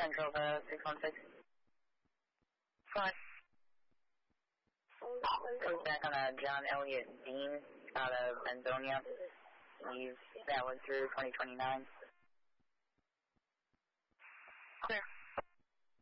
Central 616. Fine. Goes back on a John Elliott Dean out of Benzonia. He's valid through 2029. Clear.